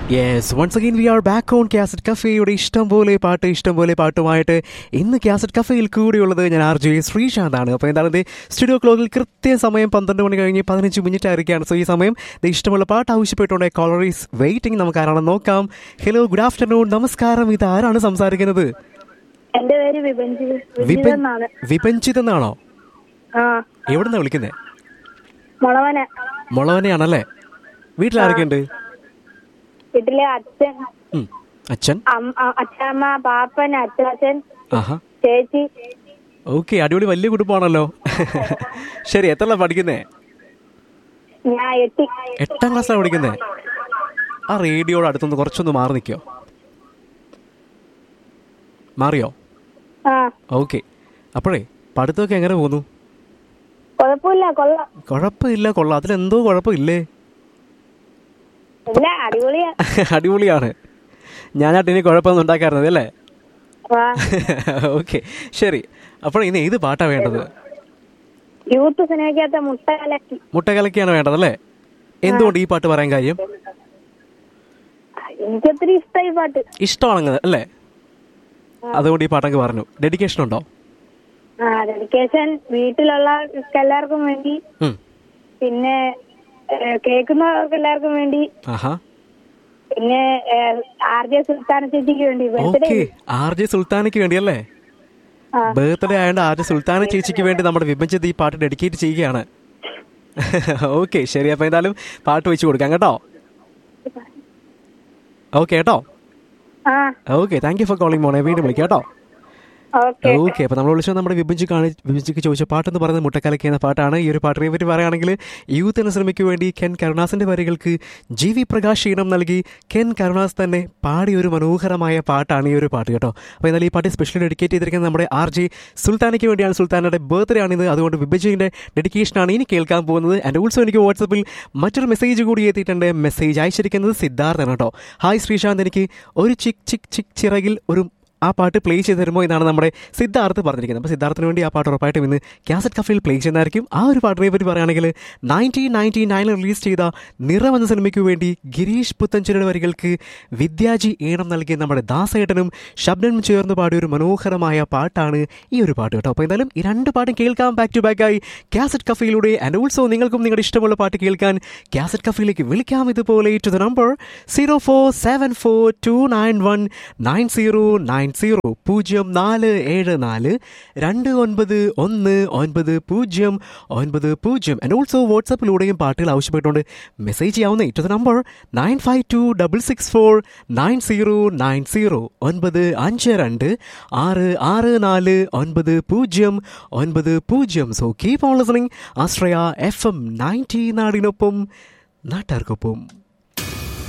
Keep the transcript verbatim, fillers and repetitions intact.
Yes once again V are back on cassette കഫേയുടെ ഇഷ്ടം പോലെ പാട്ട് ഇഷ്ടം പോലെ പാട്ടുമായിട്ട് ഇന്ന് കാസറ്റ് കഫേയിൽ കൂടിയുള്ളത് ഞാൻ ആർ ജെ ശ്രീശാന്താണ്. അപ്പോൾ എന്താണ് സ്റ്റുഡിയോ ക്ലോക്കിൽ കൃത്യം സമയം പന്ത്രണ്ട് മണി കഴിഞ്ഞ് പതിനഞ്ച് മിനിറ്റ് ആയിരിക്കുകയാണ്. സോ ഈ സമയം ഇഷ്ടമുള്ള പാട്ട് ആവശ്യപ്പെട്ടുകൊണ്ട് കോളർ ഈസ് വെയിറ്റിംഗ്. നമുക്ക് ആരാണെന്ന് നോക്കാം. ഹലോ, ഗുഡ് ആഫ്റ്റർനൂൺ, നമസ്കാരം. ഇത് ആരാണ് സംസാരിക്കുന്നത്? എന്റെ പേര് വിപഞ്ചിത് എന്നാണോ? എവിടുന്നാ വിളിക്കുന്നത്? മുളവന. മുളവനയാണല്ലേ? വീട്ടിലാരൊക്കെയുണ്ട്? വീട്ടിലെ അച്ഛൻ, അച്ഛൻ, അച്ഛമ്മ, പാപ്പൻ, അച്ഛൻ, ആഹാ, ചേച്ചി. ഓക്കെ, അടിപൊളി, വലിയ കുടുംബമാണല്ലോ. ശരി, എത്ര പഠിക്കുന്നേ? ഞാൻ എട്ടി എട്ടാം ക്ലാസ്സിലാണ് പഠിക്കുന്നേ. ആ റേഡിയോയുടെ അടുത്തൊന്ന് കുറച്ചൊന്ന് മാറി നിൽക്കോ? മാറിയോ? ഓക്കെ. അപ്പോഴേ പഠിത്തമൊക്കെ എങ്ങനെ പോകുന്നു? കുഴപ്പമില്ല, കൊള്ളാം. കുഴപ്പമില്ല, കൊള്ളാം. അതിലെന്തോ കുഴപ്പമില്ലേ? അടിപൊളിയാണ്. ഞാനായിട്ട് ഇനി കുഴപ്പമൊന്നും ഉണ്ടാക്കാറുള്ളത് അല്ലേ? ഓക്കെ, ശരി. അപ്പോൾ ഇനി ഏത് പാട്ടാ വേണ്ടത്? യൂത്ത് സിനിമയ്ക്കകത്തെ മുട്ടകലക്കി. മുട്ടകലക്കിയാണ് വേണ്ടതല്ലേ? എന്തുകൊണ്ട് ഈ പാട്ട് പറയാൻ കാര്യം? എനിക്കൊത്തിരി ഇഷ്ടമായി പാട്ട്. ഇഷ്ടമാണെങ്കിൽ അല്ലേ, അതുകൊണ്ട് ഈ പാട്ടൊക്കെ പറഞ്ഞു. ഡെഡിക്കേഷൻ ഉണ്ടോ? ആ, ഡെഡിക്കേഷൻ വീട്ടിലുള്ള എല്ലാവർക്കും വേണ്ടി, പിന്നെ കേൾക്കുന്നവർക്ക് എല്ലാവർക്കും വേണ്ടി, പിന്നെ ആർ ജെ സുൽത്താന ചേച്ചിക്ക് വേണ്ടി. ആർ ജെ സുൽത്താനയ്ക്ക് വേണ്ടി അല്ലേ? ബർത്ത്ഡേ ആയതുകൊണ്ട് ആർ ജെ സുൽത്താന ചേച്ചിക്ക് വേണ്ടി നമ്മുടെ വിഭജിത് ഈ പാട്ട് ഡെഡിക്കേറ്റ് ചെയ്യുകയാണ്. ഓക്കെ, ശരി. അപ്പൊ എന്തായാലും പാട്ട് വെച്ച് കൊടുക്കാം കേട്ടോ. ഓക്കെ കേട്ടോ. Okay, thank you for calling മോനെ. വീണ്ടും വിളിക്കാം കേട്ടോ. ഓക്കെ. അപ്പോൾ നമ്മൾ വിളിച്ചത് നമ്മുടെ വിഭജിക്ക് ആണ്. വിഭജിക്ക് ചോദിച്ച പാട്ടെന്ന് പറയുന്നത് മുട്ടക്കലക്കി എന്ന പാട്ടാണ്. ഈ ഒരു പാട്ടിനെ പറ്റി പറയുകയാണെങ്കിൽ യൂത്ത് എന്ന സിനിമയ്ക്ക് വേണ്ടി കെൻ കരുണാസിന്റെ വരികൾക്ക് ജി വി പ്രകാശ് ഈണം നൽകി കെൻ കരുണാസ് തന്നെ പാടിയ ഒരു മനോഹരമായ പാട്ടാണ് ഈ ഒരു പാട്ട് കേട്ടോ. അപ്പോൾ എന്നാൽ ഈ പാട്ട് സ്പെഷ്യലി ഡെഡിക്കേറ്റ് ചെയ്തിരിക്കുന്നത് നമ്മുടെ ആർ ജെ സുൽത്താനയ്ക്ക് വേണ്ടിയാണ്. സുൽത്താനയുടെ ബർത്ത്ഡേ ആണിത്. അതുകൊണ്ട് വിഭജിന്റെ ഡെഡിക്കേഷനാണ് ഇനി കേൾക്കാൻ പോകുന്നത്. ആൻഡ് ഓൾസോ എനിക്ക് വാട്സപ്പിൽ മറ്റൊരു മെസ്സേജ് കൂടി എത്തിയിട്ടുണ്ട്. മെസ്സേജ് അയച്ചിരിക്കുന്നത് സിദ്ധാർത്ഥാണ് കേട്ടോ. ഹായ് ശ്രീശാന്ത്, എനിക്ക് ഒരു ചിക് ചിക് ചിക് ചിറകിൽ ഒരു ആ പാട്ട് പ്ലേ ചെയ്ത് തരുമോ എന്നാണ് നമ്മുടെ സിദ്ധാർത്ഥ് പറഞ്ഞിരിക്കുന്നത്. അപ്പോൾ സിദ്ധാർത്ഥിന് വേണ്ടി ആ പാട്ട് ഉറപ്പായിട്ടും ഇന്ന് കാസറ്റ് കഫേയിൽ പ്ലേ ചെയ്യുന്നതായിരിക്കും. ആ ഒരു പാട്ടിനെ പറ്റി പറയുകയാണെങ്കിൽ നയൻറ്റീൻ നയൻറ്റി നയനിൽ റിലീസ് ചെയ്ത നിറം എന്ന സിനിമയ്ക്ക് വേണ്ടി ഗിരീഷ് പുത്തഞ്ചേരിയുടെ വരികൾക്ക് വിദ്യാജി ഈണം നൽകിയ നമ്മുടെ ദാസേട്ടനും ശബ്ദനും ചേർന്ന് പാടിയ ഒരു മനോഹരമായ പാട്ടാണ് ഈ ഒരു പാട്ട് കേട്ടോ. അപ്പോൾ എന്തായാലും ഈ രണ്ട് പാട്ടും കേൾക്കാം ബാക്ക് ടു ബാക്ക് ആയി കാസറ്റ് കഫേയിലൂടെ. ആൻഡ് ഓൾസോ നിങ്ങൾക്കും നിങ്ങളുടെ ഇഷ്ടമുള്ള പാട്ട് കേൾക്കാൻ കാസറ്റ് കഫേയിലേക്ക് വിളിക്കാം ഇതുപോലെ to the number zero four seven four to nine one nine zero nine zero പൂജ്യം നാല് ഏഴ് നാല് രണ്ട് ഒൻപത് ഒന്ന് ഒൻപത് പൂജ്യം ഒൻപത് പൂജ്യം. ആൻഡ് ഓൾസോ വാട്സാപ്പിലൂടെയും പാട്ടുകൾ ആവശ്യപ്പെട്ടുകൊണ്ട് മെസ്സേജ് ചെയ്യാവുന്ന to the number nine five to double six four nine zero nine zero ഒൻപത് അഞ്ച് രണ്ട് ആറ് ആറ് നാല് ഒൻപത് പൂജ്യം ഒൻപത് പൂജ്യം. So keep on listening Ashraya F M ninety, നാടിനൊപ്പം നാട്ടാർക്കൊപ്പം.